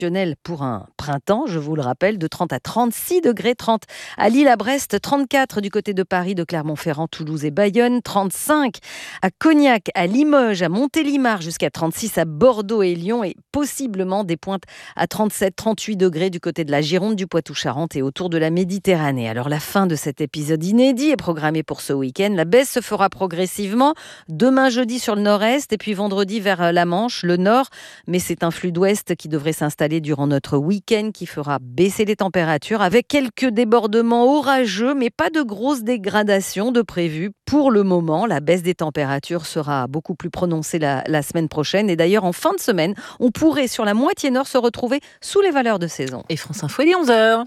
pour un printemps, je vous le rappelle, de 30 à 36 degrés, 30 à Lille, à Brest, 34 du côté de Paris, de Clermont-Ferrand, Toulouse et Bayonne, 35 à Cognac, à Limoges, à Montélimar, jusqu'à 36 à Bordeaux et Lyon, et possiblement des pointes à 37, 38 degrés du côté de la Gironde, du Poitou-Charentes et autour de la Méditerranée. Alors la fin de cet épisode inédit est programmée pour ce week-end. La baisse se fera progressivement demain jeudi sur le nord-est et puis vendredi vers la Manche, le nord, mais c'est un flux d'ouest qui devrait s'installer durant notre week-end qui fera baisser les températures avec quelques débordements orageux, mais pas de grosses dégradations de prévues pour le moment. La baisse des températures sera beaucoup plus prononcée la semaine prochaine. Et d'ailleurs, en fin de semaine, on pourrait sur la moitié nord se retrouver sous les valeurs de saison. Et France Info, il est 11h.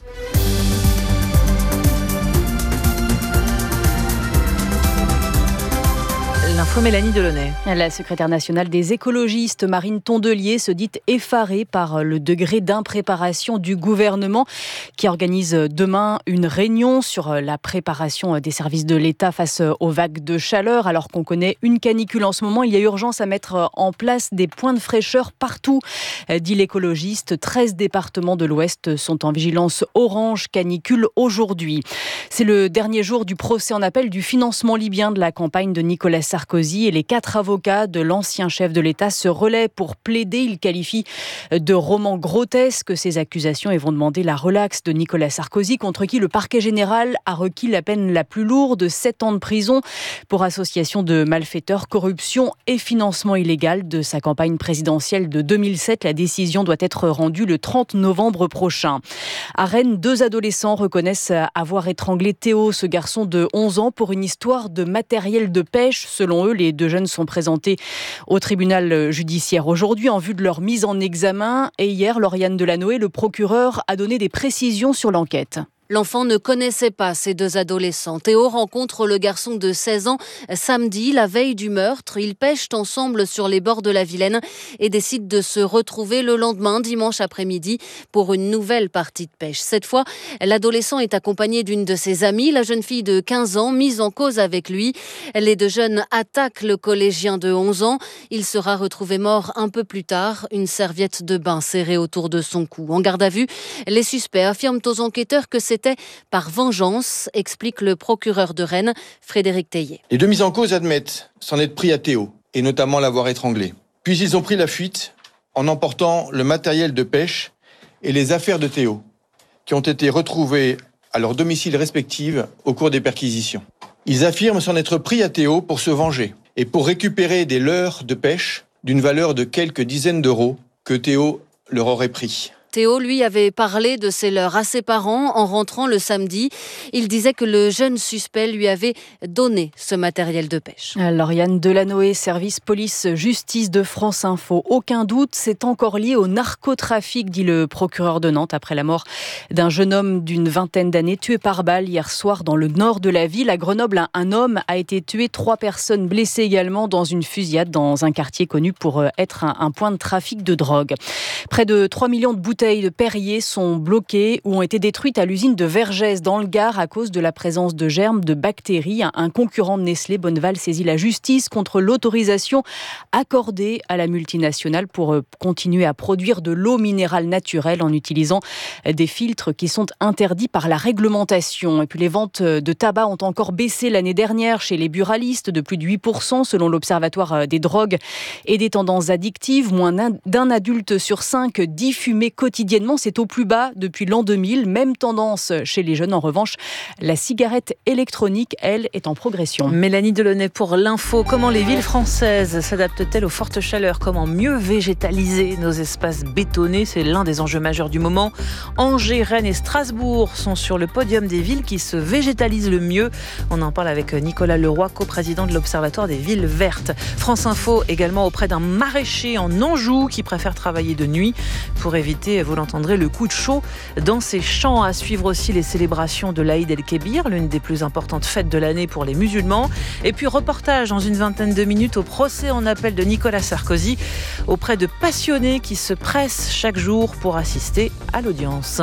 L'info Mélanie Delaunay. La secrétaire nationale des écologistes, Marine Tondelier, se dit effarée par le degré d'impréparation du gouvernement qui organise demain une réunion sur la préparation des services de l'État face aux vagues de chaleur. Alors qu'on connaît une canicule en ce moment, il y a urgence à mettre en place des points de fraîcheur partout, dit l'écologiste. 13 départements de l'Ouest sont en vigilance orange canicule aujourd'hui. C'est le dernier jour du procès en appel du financement libyen de la campagne de Nicolas Sarkozy et les 4 avocats de l'ancien chef de l'État se relaient pour plaider. Ils qualifient de roman grotesque ces accusations et vont demander la relaxe de Nicolas Sarkozy, contre qui le parquet général a requis la peine la plus lourde, 7 ans de prison pour association de malfaiteurs, corruption et financement illégal de sa campagne présidentielle de 2007. La décision doit être rendue le 30 novembre prochain. À Rennes, 2 adolescents reconnaissent avoir étranglé Théo, ce garçon de 11 ans, pour une histoire de matériel de pêche. Selon eux, les 2 jeunes sont présentés au tribunal judiciaire aujourd'hui en vue de leur mise en examen. Et hier, Lauriane Delanoë, le procureur, a donné des précisions sur l'enquête. L'enfant ne connaissait pas ces 2 adolescents. Théo rencontre le garçon de 16 ans samedi, la veille du meurtre. Ils pêchent ensemble sur les bords de la Vilaine et décident de se retrouver le lendemain, dimanche après-midi, pour une nouvelle partie de pêche. Cette fois, l'adolescent est accompagné d'une de ses amies, la jeune fille de 15 ans, mise en cause avec lui. Les 2 jeunes attaquent le collégien de 11 ans. Il sera retrouvé mort un peu plus tard, une serviette de bain serrée autour de son cou. En garde à vue, les suspects affirment aux enquêteurs que c'était par vengeance, explique le procureur de Rennes, Frédéric Teillet. Les 2 mis en cause admettent s'en être pris à Théo, et notamment l'avoir étranglé. Puis ils ont pris la fuite en emportant le matériel de pêche et les affaires de Théo, qui ont été retrouvées à leur domicile respectif au cours des perquisitions. Ils affirment s'en être pris à Théo pour se venger et pour récupérer des leurres de pêche d'une valeur de quelques dizaines d'euros que Théo leur aurait pris. Théo, lui, avait parlé de ses leurres à ses parents en rentrant le samedi. Il disait que le jeune suspect lui avait donné ce matériel de pêche. Lauriane Delanoë, service police-justice de France Info. Aucun doute, c'est encore lié au narcotrafic, dit le procureur de Nantes, après la mort d'un jeune homme d'une vingtaine d'années tué par balle hier soir dans le nord de la ville. À Grenoble, un homme a été tué, 3 personnes blessées également dans une fusillade dans un quartier connu pour être un point de trafic de drogue. Près de 3 millions de bouteilles de Perrier sont bloquées ou ont été détruites à l'usine de Vergès dans le Gard à cause de la présence de germes de bactéries. Un concurrent de Nestlé, Bonneval, saisit la justice contre l'autorisation accordée à la multinationale pour continuer à produire de l'eau minérale naturelle en utilisant des filtres qui sont interdits par la réglementation. Et puis les ventes de tabac ont encore baissé l'année dernière chez les buralistes de plus de 8% selon l'Observatoire des drogues et des tendances addictives. Moins d'un adulte sur 5 dit fumer quotidiennement, c'est au plus bas depuis l'an 2000. Même tendance chez les jeunes. En revanche, la cigarette électronique, elle, est en progression. Mélanie Delaunay pour l'info. Comment les villes françaises s'adaptent-elles aux fortes chaleurs ? Comment mieux végétaliser nos espaces bétonnés ? C'est l'un des enjeux majeurs du moment. Angers, Rennes et Strasbourg sont sur le podium des villes qui se végétalisent le mieux. On en parle avec Nicolas Leroy, coprésident de l'Observatoire des villes vertes. France Info également auprès d'un maraîcher en Anjou qui préfère travailler de nuit pour éviter, vous l'entendrez, le coup de chaud dans ses champs. À suivre aussi les célébrations de l'Aïd el-Kébir, l'une des plus importantes fêtes de l'année pour les musulmans. Et puis reportage dans une vingtaine de minutes au procès en appel de Nicolas Sarkozy auprès de passionnés qui se pressent chaque jour pour assister à l'audience.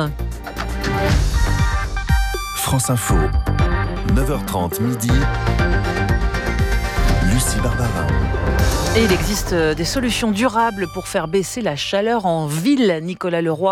France Info, 9h30 midi. Lucie Barbarin. Et il existe des solutions durables pour faire baisser la chaleur en ville. Nicolas Leroy